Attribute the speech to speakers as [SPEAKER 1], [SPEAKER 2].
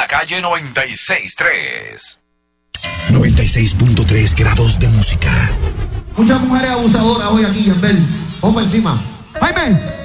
[SPEAKER 1] la calle 96.3.
[SPEAKER 2] 96.3 grados de música.
[SPEAKER 3] Muchas mujeres abusadoras hoy aquí, Yandel. Vamos encima. Jaime.